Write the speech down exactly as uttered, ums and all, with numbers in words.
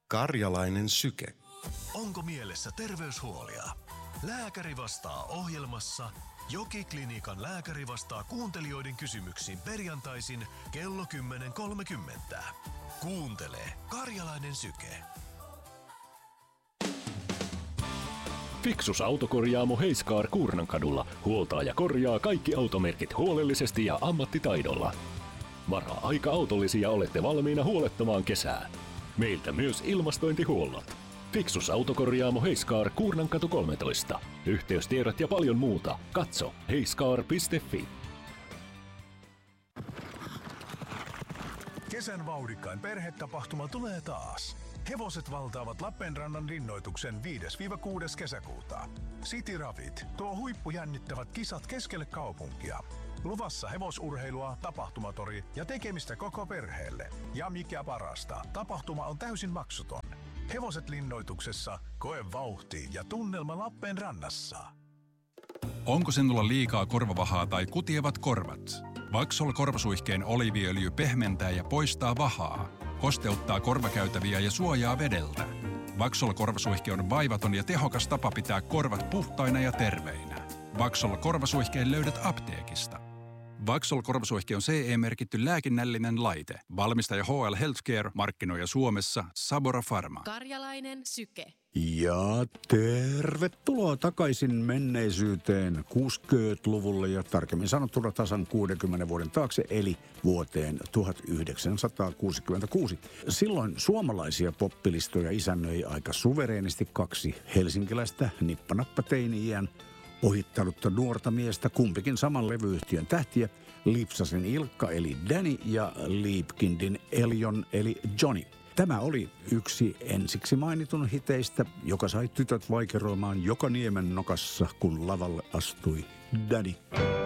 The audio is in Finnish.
Karjalainen syke. Onko mielessä terveyshuolia? Lääkäri vastaa ohjelmassa. Joki-klinikan lääkäri vastaa kuuntelijoiden kysymyksiin perjantaisin kello kymmenen kolmekymmentä. Kuuntele Karjalainen syke. Fiksus autokorjaamo Heiskaar Kuurnankadulla huoltaa ja korjaa kaikki automerkit huolellisesti ja ammattitaidolla. Varaa aika autollisia olette valmiina huolettamaan kesää. Meiltä myös ilmastointihuollot. Fiksus autokorjaamo Heiskaar Kuurnankatu kolmetoista. Yhteystiedot ja paljon muuta. Katso heiskaar piste fi. Kesän vauhdikkain perhetapahtuma tulee taas. Hevoset valtaavat Lappeenrannan linnoituksen viides kuudes kesäkuuta. City Ravit tuo huippujännittävät kisat keskelle kaupunkia. Luvassa hevosurheilua, tapahtumatori ja tekemistä koko perheelle. Ja mikä parasta, tapahtuma on täysin maksuton. Hevoset linnoituksessa, koe vauhti ja tunnelma Lappeenrannassa. Onko sinulla liikaa korvavahaa tai kutievat korvat? Vaxol korvasuihkeen oliiviöljy pehmentää ja poistaa vahaa, kosteuttaa korvakäytäviä ja suojaa vedeltä. Vaxol korvasuihke on vaivaton ja tehokas tapa pitää korvat puhtaina ja terveinä. Vaxol korvasuihkeen löydät apteekista. Vaxol korvasuihke on C E-merkitty lääkinnällinen laite. Valmistaja H L Healthcare, markkinoija Suomessa Sabora Pharma. Karjalainen syke. Ja tervetuloa takaisin menneisyyteen kuusikymmentäluvulle ja tarkemmin sanottuna tasan kuudenkymmenen vuoden taakse, eli vuoteen tuhatyhdeksänsataakuusikymmentäkuusi. Silloin suomalaisia poppilistoja isännöi aika suvereenisti kaksi helsinkiläistä nippanappateini-iän ohittanutta nuorta miestä, kumpikin saman levyyhtiön tähtiä, Lipsasen Ilkka eli Danny ja Liipkindin Eljon eli Johnny. Tämä oli yksi ensiksi mainitun hiteistä, joka sai tytöt vaikeroimaan joka niemen nokassa, kun lavalle astui Danny.